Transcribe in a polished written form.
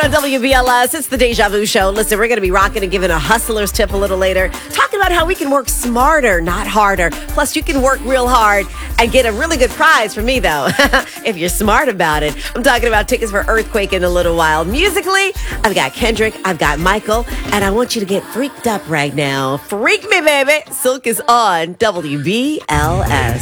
on WBLS. It's the Deja Vu Show. Listen, we're going to be rocking and giving a hustler's tip a little later, talking about how we can work smarter, not harder. Plus, you can work real hard and get a really good prize from me, though, if you're smart about it. I'm talking about tickets for Earthquake in a little while. Musically, I've got Kendrick, I've got Michael, and I want you to get freaked up right now. Freak me, baby. Silk is on WBLS.